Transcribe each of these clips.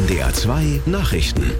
NDR 2 Nachrichten.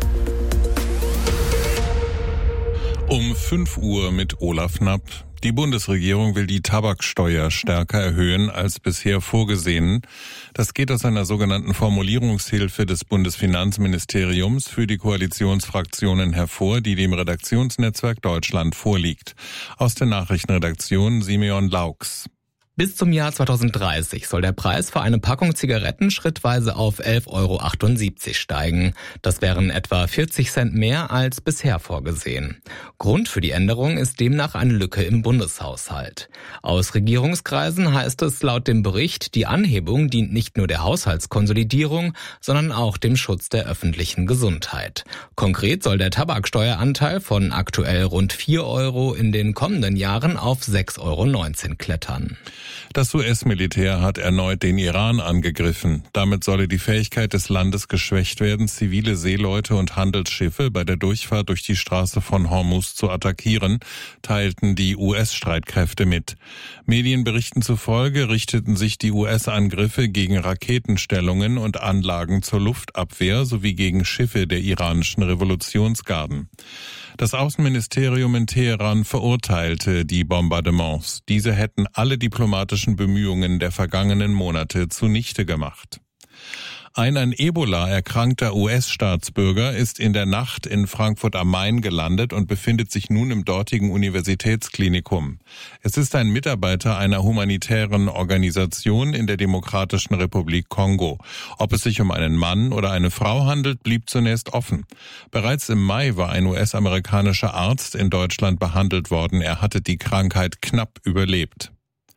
Um 5 Uhr mit Olaf Knapp. Die Bundesregierung will die Tabaksteuer stärker erhöhen als bisher vorgesehen. Das geht aus einer sogenannten Formulierungshilfe des Bundesfinanzministeriums für die Koalitionsfraktionen hervor, die dem Redaktionsnetzwerk Deutschland vorliegt. Aus der Nachrichtenredaktion Simeon Laux. Bis zum Jahr 2030 soll der Preis für eine Packung Zigaretten schrittweise auf 11,78 € steigen. Das wären etwa 40 Cent mehr als bisher vorgesehen. Grund für die Änderung ist demnach eine Lücke im Bundeshaushalt. Aus Regierungskreisen heißt es laut dem Bericht, die Anhebung dient nicht nur der Haushaltskonsolidierung, sondern auch dem Schutz der öffentlichen Gesundheit. Konkret soll der Tabaksteueranteil von aktuell rund 4 € in den kommenden Jahren auf 6,19 € klettern. Das US-Militär hat erneut den Iran angegriffen. Damit solle die Fähigkeit des Landes geschwächt werden, zivile Seeleute und Handelsschiffe bei der Durchfahrt durch die Straße von Hormuz zu attackieren, teilten die US-Streitkräfte mit. Medienberichten zufolge richteten sich die US-Angriffe gegen Raketenstellungen und Anlagen zur Luftabwehr sowie gegen Schiffe der iranischen Revolutionsgarden. Das Außenministerium in Teheran verurteilte die Bombardements. Diese hätten alle diplomatischen Bemühungen der vergangenen Monate zunichte gemacht. Ein an Ebola erkrankter US-Staatsbürger ist in der Nacht in Frankfurt am Main gelandet und befindet sich nun im dortigen Universitätsklinikum. Es ist ein Mitarbeiter einer humanitären Organisation in der Demokratischen Republik Kongo. Ob es sich um einen Mann oder eine Frau handelt, blieb zunächst offen. Bereits im Mai war ein US-amerikanischer Arzt in Deutschland behandelt worden. Er hatte die Krankheit knapp überlebt.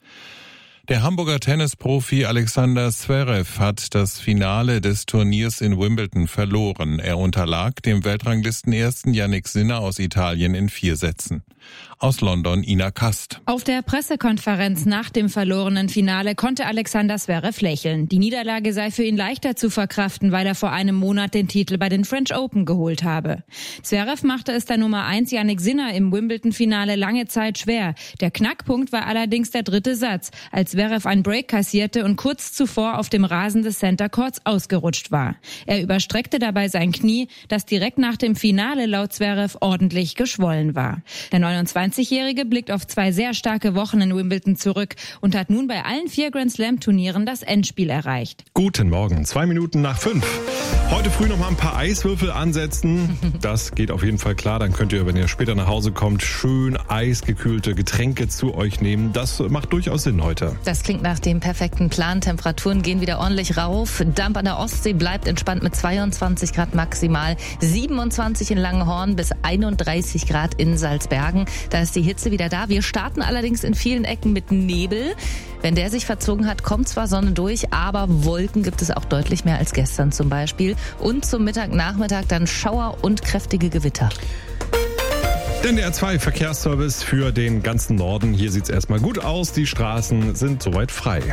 Der Hamburger Tennisprofi Alexander Zverev hat das Finale des Turniers in Wimbledon verloren. Er unterlag dem Weltranglistenersten Jannik Sinner aus Italien in 4 Sätzen. Aus London Ina Kast. Auf der Pressekonferenz nach dem verlorenen Finale konnte Alexander Zverev lächeln. Die Niederlage sei für ihn leichter zu verkraften, weil er vor einem Monat den Titel bei den French Open geholt habe. Zverev machte es der Nummer 1 Jannik Sinner im Wimbledon-Finale lange Zeit schwer. Der Knackpunkt war allerdings der 3. Satz, als Zverev einen Break kassierte und kurz zuvor auf dem Rasen des Center Courts ausgerutscht war. Er überstreckte dabei sein Knie, das direkt nach dem Finale laut Zverev ordentlich geschwollen war. Der 29-Jährige blickt auf 2 sehr starke Wochen in Wimbledon zurück und hat nun bei allen 4 Grand-Slam-Turnieren das Endspiel erreicht. Guten Morgen, 2 Minuten nach 5. Heute früh noch mal ein paar Eiswürfel ansetzen. Das geht auf jeden Fall klar. Dann könnt ihr, wenn ihr später nach Hause kommt, schön eisgekühlte Getränke zu euch nehmen. Das macht durchaus Sinn heute. Das klingt nach dem perfekten Plan. Temperaturen gehen wieder ordentlich rauf. Damp an der Ostsee bleibt entspannt mit 22 Grad maximal. 27 in Langenhorn bis 31 Grad in Salzbergen. Da ist die Hitze wieder da. Wir starten allerdings in vielen Ecken mit Nebel. Wenn der sich verzogen hat, kommt zwar Sonne durch, aber Wolken gibt es auch deutlich mehr als gestern zum Beispiel. Und zum Mittag-Nachmittag dann Schauer und kräftige Gewitter. Der NDR 2 Verkehrsservice für den ganzen Norden. Hier sieht es erstmal gut aus. Die Straßen sind soweit frei.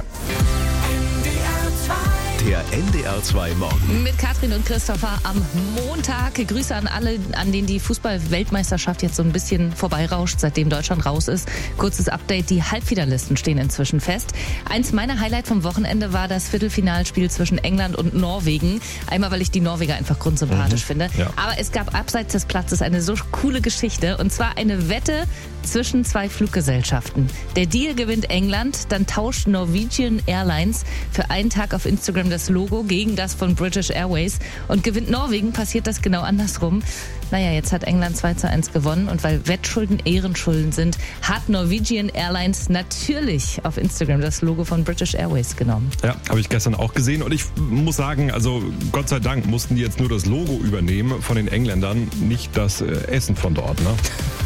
Der NDR 2 Morgen. Mit Katrin und Christopher am Montag. Grüße an alle, an denen die Fußball-Weltmeisterschaft jetzt so ein bisschen vorbeirauscht, seitdem Deutschland raus ist. Kurzes Update, die Halbfinalisten stehen inzwischen fest. Eins meiner Highlights vom Wochenende war das Viertelfinalspiel zwischen England und Norwegen. Einmal, weil ich die Norweger einfach grundsympathisch finde. Ja. Aber es gab abseits des Platzes eine so coole Geschichte. Und zwar eine Wette zwischen 2 Fluggesellschaften. Der Deal gewinnt England, dann tauscht Norwegian Airlines für einen Tag auf Instagram das Logo gegen das von British Airways. Und gewinnt Norwegen, passiert das genau andersrum. Naja, jetzt hat England 2:1 gewonnen und weil Wettschulden Ehrenschulden sind, hat Norwegian Airlines natürlich auf Instagram das Logo von British Airways genommen. Ja, habe ich gestern auch gesehen und ich muss sagen, also Gott sei Dank mussten die jetzt nur das Logo übernehmen von den Engländern, nicht das Essen von dort, ne?